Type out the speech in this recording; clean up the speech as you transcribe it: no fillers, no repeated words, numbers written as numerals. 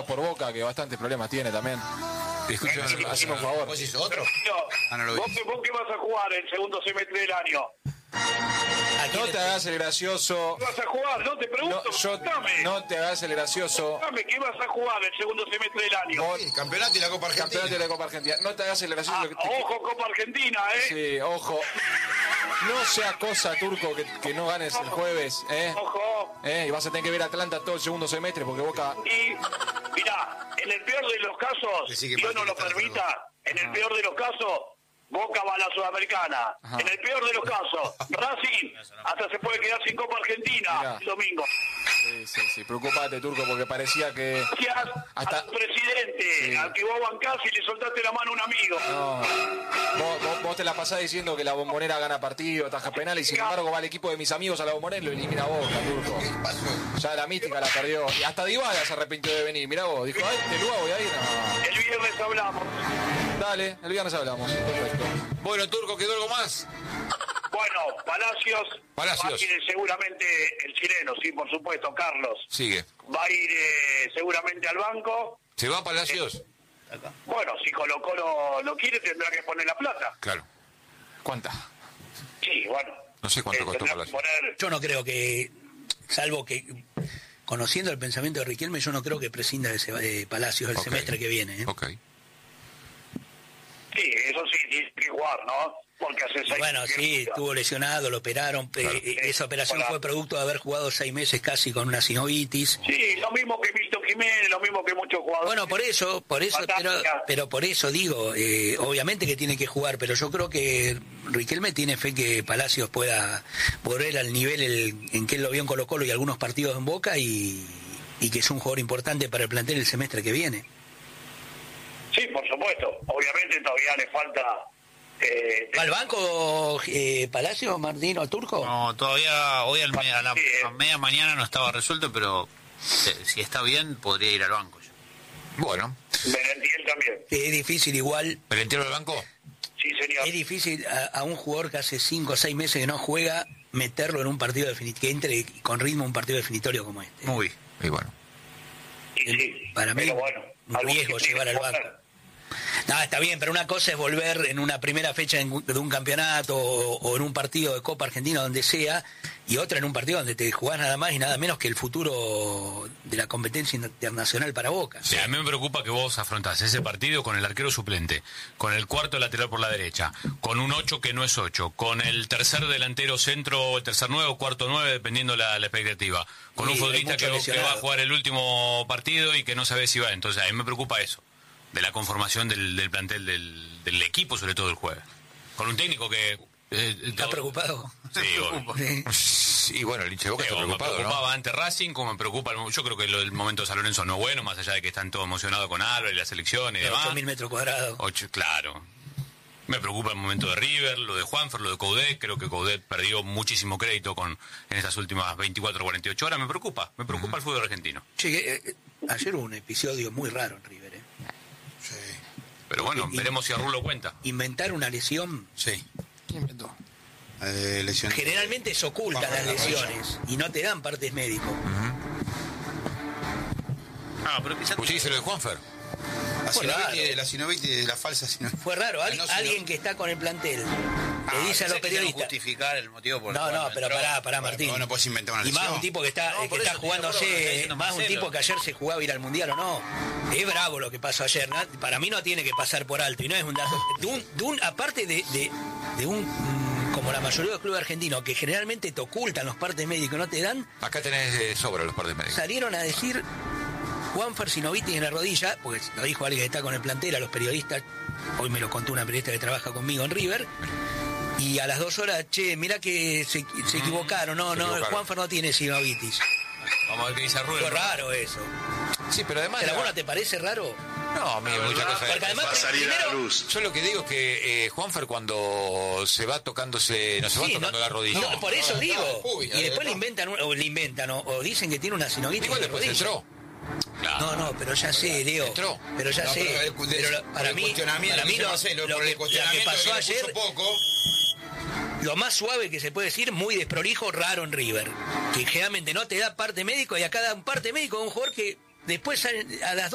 por Boca, que bastantes problemas tiene también. Escúchame, Hacemos un favor. ¿Vos hiciste otro? No, no lo vi. ¿Vos qué vas a jugar el segundo semestre del año? No te hagas el gracioso. ¿Qué vas a jugar? No te pregunto. No te hagas el gracioso. ¿Qué vas a jugar el segundo semestre del año? El campeonato y la Copa Argentina. Campeonato de la Copa Argentina. No te hagas el gracioso. Ojo, Copa Argentina, Sí, ojo. No sea cosa, Turco, que no ganes el jueves, Ojo. Y vas a tener que ver a Atlanta todo el segundo semestre porque Boca... Y, mirá, en el peor de los casos, Dios no lo permita, en el peor de los casos, Boca va a la Sudamericana. Ajá. En el peor de los casos, Racing hasta se puede quedar sin Copa Argentina el domingo. Sí, preocupate, Turco, porque parecía que... Gracias al presidente, al que vos bancás y le soltaste la mano a un amigo. No, vos te la pasás diciendo que la Bombonera gana partido, taja penal, y sin embargo va el equipo de mis amigos a la Bombonera y lo elimina Boca, Turco. ¿Qué pasó? Ya la mística la perdió. Y hasta Dybala se arrepintió de venir. Mirá vos, dijo, ay, de lugar voy a ir. No. El viernes hablamos. Dale, el viernes hablamos. Perfecto. Bueno, Turco, ¿quedó algo más? Bueno, Palacios. Va a ir seguramente el chileno, sí, por supuesto, Carlos. Sigue. Va a ir seguramente al banco. ¿Se va a Palacios? Bueno, si Colo-Colo lo quiere, tendrá que poner la plata. Claro. ¿Cuánta? Sí, bueno. No sé cuánto costó Palacios. Yo no creo que, salvo que, conociendo el pensamiento de Riquelme, yo no creo que prescinda de Palacios el semestre que viene. Ok. Sí, eso sí, tiene que jugar, ¿no? Porque hace 6 Bueno, sí, estuvo lesionado, lo operaron. Claro. Esa operación fue producto de haber jugado 6 meses casi con una sinovitis. Sí, lo mismo que Milton Jiménez, lo mismo que muchos jugadores. Bueno, por eso, pero por eso digo, obviamente que tiene que jugar, pero yo creo que Riquelme tiene fe que Palacios pueda volver al nivel en que él lo vio en Colo-Colo y algunos partidos en Boca y que es un jugador importante para el plantel el semestre que viene. Sí, por supuesto. Obviamente todavía le falta... ¿Va al banco Palacios, Martín o Turco? No, todavía hoy a media mañana no estaba resuelto, pero si está bien podría ir al banco. Bueno. Merentiel también. Es difícil igual. ¿Merentiel al banco? Sí, señor. Es difícil a un jugador que hace 5 o 6 meses que no juega, meterlo en un partido definitorio, que entre con ritmo un partido definitorio como este. Muy bueno. Sí, para mí, bueno, un riesgo llevar al banco. No, está bien, pero una cosa es volver en una primera fecha de un campeonato o en un partido de Copa Argentina, donde sea, y otra en un partido donde te jugás nada más y nada menos que el futuro de la competencia internacional para Boca. Sí, a mí me preocupa que vos afrontás ese partido con el arquero suplente, con el cuarto lateral por la derecha, con un 8 que no es 8, con el tercer delantero centro, el tercer 9 o cuarto 9, dependiendo la expectativa, con un futbolista que va a jugar el último partido y que no sabe si va. Entonces a mí me preocupa eso, de la conformación del plantel del equipo, sobre todo el jueves. Con un técnico que... ¿Está preocupado? Sí, bueno. Sí, bueno, el hincha de Boca está preocupado, me preocupaba, ¿no? ante Racing, como me preocupa... Yo creo que el momento de San Lorenzo no es bueno, más allá de que están todos emocionados con Álvarez y la selección y demás. 8.000 metros cuadrados. 8, claro. Me preocupa el momento de River, lo de Juanfer, lo de Coudet. Creo que Coudet perdió muchísimo crédito en estas últimas 24 o 48 horas. Me preocupa el fútbol argentino. Che, ayer hubo un episodio muy raro en River, Sí. Pero bueno, veremos si a Rulo cuenta. Inventar una lesión. Sí. ¿Quién inventó? Lesión. Generalmente se ocultan las lesiones y no te dan partes médicos. Pero quizás... ¿Usted dice lo de Juanfer? La sinovitis, la falsa sinovitis. Fue raro, alguien que está con el plantel le dice a los periodistas... justificar el motivo por el No, pero pará, Martín. No puedes inventar una Y lesión. más un tipo que está jugándose, más un tipo que ayer se jugaba a ir al Mundial o no. Es bravo lo que pasó ayer, ¿no? Para mí no tiene que pasar por alto y no es un dato... aparte de un... como la mayoría de los clubes argentinos, que generalmente te ocultan los partes médicos, no te dan... Acá tenés sobre los partes médicos. Salieron a decir... Juanfer sinovitis en la rodilla, porque lo dijo alguien que está con el plantel, a los periodistas, hoy me lo contó una periodista que trabaja conmigo en River, y a las 2 horas, mirá que se equivocaron, no, Juanfer no tiene sinovitis. Vamos a ver qué dice Rulo. Fue raro eso. Sí, pero además... ¿Pero a vos no te parece raro? No, a mí muchas cosas... Porque además, primero, yo lo que digo es que Juanfer cuando se va tocándose, no se va tocando la rodilla. No, por eso digo. Y después le inventan o dicen que tiene una sinovitis. Igual después entró. Claro. No, pero ya sé, Leo. Entró. Pero ya sé. Pero para mí lo que pasó ayer, lo más suave que se puede decir, muy desprolijo, raro en River. Que generalmente no te da parte médico y a cada parte médico de un jugador que después a las